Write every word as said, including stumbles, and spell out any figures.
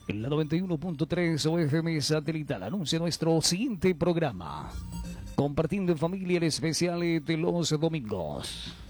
En la noventa y uno punto tres O F M satelital anuncia nuestro siguiente programa. Compartiendo en familia el especial de los domingos.